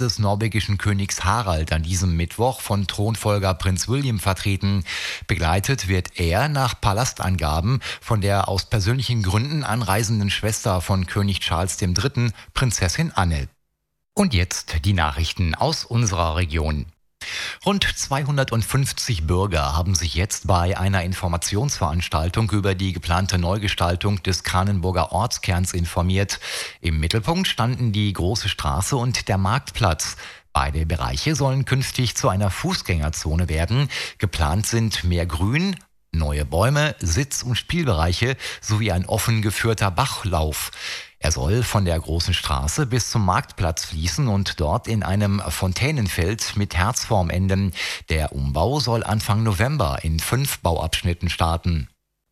des norwegischen Königs Harald an diesem Mittwoch von Thronfolger Prinz William vertreten. Begleitet wird er nach Palastangaben von der aus persönlichen Gründen anreisenden Schwester von König Charles III., Prinzessin Anne. Und jetzt die Nachrichten aus unserer Region. Rund 250 Bürger haben sich jetzt bei einer Informationsveranstaltung über die geplante Neugestaltung des Kranenburger Ortskerns informiert. Im Mittelpunkt standen die Große Straße und der Marktplatz. Beide Bereiche sollen künftig zu einer Fußgängerzone werden. Geplant sind mehr Grün, neue Bäume, Sitz- und Spielbereiche sowie ein offen geführter Bachlauf. Er soll von der Großen Straße bis zum Marktplatz fließen und dort in einem Fontänenfeld mit Herzform enden. Der Umbau soll Anfang November in 5 Bauabschnitten starten.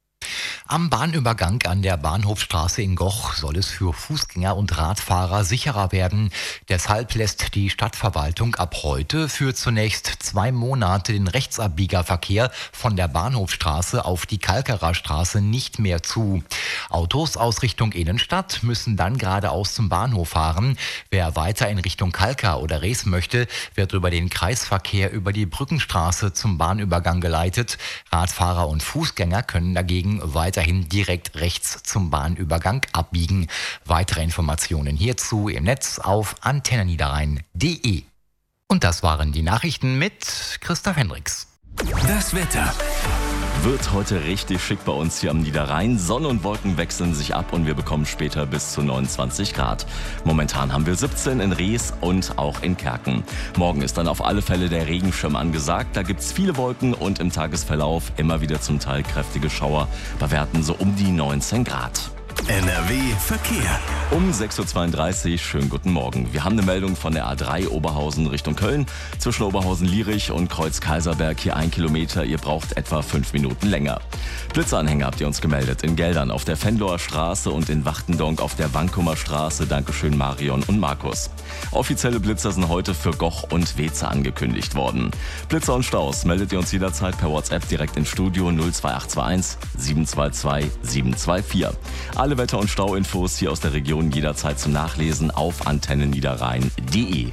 Am Bahnübergang an der Bahnhofstraße in Goch soll es für Fußgänger und Radfahrer sicherer werden. Deshalb lässt die Stadtverwaltung ab heute für zunächst 2 Monate den Rechtsabbiegerverkehr von der Bahnhofstraße auf die Kalkerer Straße nicht mehr zu. Autos aus Richtung Innenstadt müssen dann geradeaus zum Bahnhof fahren. Wer weiter in Richtung Kalkar oder Rees möchte, wird über den Kreisverkehr über die Brückenstraße zum Bahnübergang geleitet. Radfahrer und Fußgänger können dagegen weiterhin direkt rechts zum Bahnübergang abbiegen. Weitere Informationen hierzu im Netz auf antenneniederrhein.de. Und das waren die Nachrichten mit Christoph Hendricks. Das Wetter wird heute richtig schick bei uns hier am Niederrhein. Sonne und Wolken wechseln sich ab und wir bekommen später bis zu 29 Grad. Momentan haben wir 17 in Rees und auch in Kerken. Morgen ist dann auf alle Fälle der Regenschirm angesagt. Da gibt's viele Wolken und im Tagesverlauf immer wieder zum Teil kräftige Schauer bei Werten so um die 19 Grad. NRW Verkehr. Um 6.32 Uhr, schönen guten Morgen. Wir haben eine Meldung von der A3 Oberhausen Richtung Köln. Zwischen Oberhausen-Lierich und Kreuz-Kaiserberg hier 1 Kilometer. Ihr braucht etwa 5 Minuten länger. Blitzanhänger habt ihr uns gemeldet. In Geldern auf der Venloer Straße und in Wachtendonk auf der Wankumer Straße. Dankeschön Marion und Markus. Offizielle Blitzer sind heute für Goch und Weze angekündigt worden. Blitzer und Staus meldet ihr uns jederzeit per WhatsApp direkt ins Studio 02821 722 724. Alle Wetter- und Stauinfos hier aus der Region jederzeit zum Nachlesen auf antenneniederrhein.de.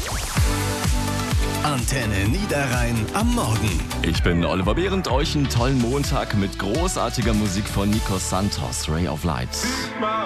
Antenne Niederrhein am Morgen. Ich bin Oliver Behrendt, euch einen tollen Montag mit großartiger Musik von Nikos Santos, Ray of Light.